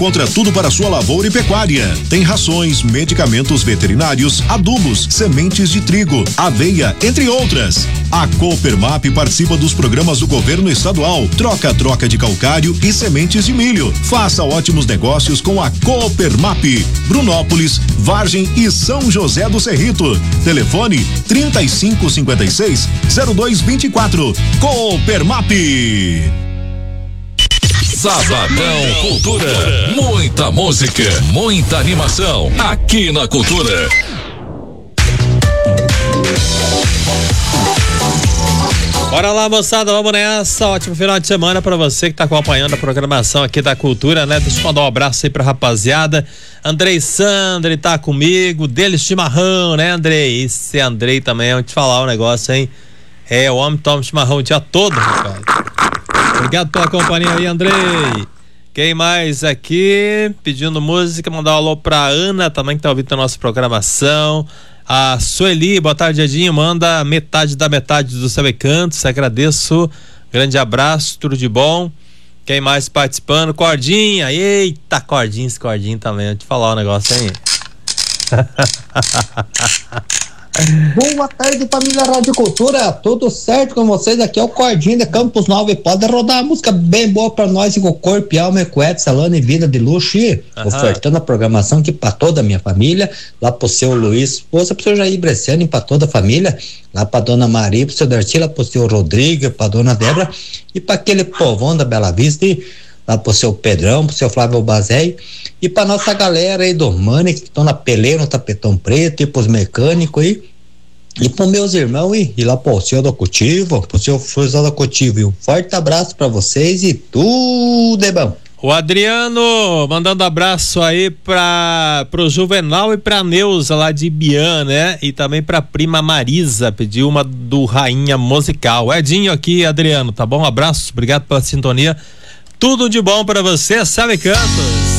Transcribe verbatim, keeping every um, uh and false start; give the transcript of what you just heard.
Contra tudo para sua lavoura e pecuária. Tem rações, medicamentos veterinários, adubos, sementes de trigo, aveia, entre outras. A Coopermap participa dos programas do governo estadual. Troca-troca de calcário e sementes de milho. Faça ótimos negócios com a Coopermap. Brunópolis, Vargem e São José do Cerrito. Telefone trinta e cinco, cinquenta e seis, zero dois vinte e quatro. Coopermap. Sabadão Cultura. Muita música, muita animação. Aqui na Cultura. Bora lá, moçada, vamos nessa. Ótimo final de semana pra você que tá acompanhando a programação aqui da Cultura, né? Deixa eu mandar um abraço aí pra rapaziada. Andrei Sandri tá comigo, dele chimarrão, né, Andrei? Esse Andrei também, eu vou te falar um negócio, hein? É, o homem toma chimarrão o dia todo, rapaz. Obrigado pela companhia aí, Andrei. Quem mais aqui pedindo música? Mandar um alô pra Ana também, que tá ouvindo a nossa programação. A Sueli, boa tarde, Edinho, manda metade da metade do seu Cantos, agradeço, grande abraço, tudo de bom. Quem mais participando? Cordinha, eita, Cordinha, esse Cordinho também, vou te falar um negócio aí. Boa tarde, família Rádio Cultura, tudo certo com vocês? Aqui é o Cordinho de Campos Novos e pode rodar uma música bem boa pra nós com corpo e alma, equete, salão e vida de luxo e uhum. ofertando a programação aqui pra toda a minha família, lá pro seu Luiz, esposa, pro seu Jair Bresciani, pra toda a família, lá pra dona Maria, pro seu Darcy, lá pro seu Rodrigo, pra dona Débora e pra aquele povão da Bela Vista e lá pro seu Pedrão, pro seu Flávio Bazé e pra nossa galera aí do Mani que estão na peleira, no tapetão preto e pros mecânicos aí e pros meus irmãos e, e lá pro seu do cultivo, pro seu Fusão do cultivo e um forte abraço pra vocês e tudo é bom. O Adriano mandando abraço aí pra, pro Juvenal e pra Neuza lá de Ibiã, né? E também pra prima Marisa, pediu uma do Rainha Musical. Edinho aqui, Adriano, tá bom? Um abraço, obrigado pela sintonia. Tudo de bom pra você, sabe, canto?